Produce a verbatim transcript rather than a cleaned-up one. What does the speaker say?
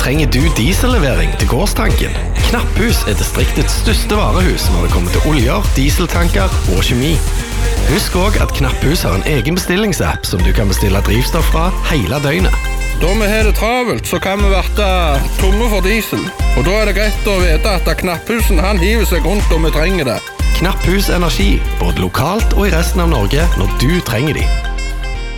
trenger du diesellevering til gårdstanken? Knapphus er distriktets største varehus når det kommer til oljer, dieseltanker og kjemi. Husk også at Knapphus har en egen bestillingsapp som du kan bestille drivstoff fra hele døgnet. Da vi har det travelt, så kan vi være tomme for diesel. Og da er det greit å vite at Knapphusen han hiver seg rundt om vi trenger det. Knapphus Energi, både lokalt og i resten av Norge når du trenger de.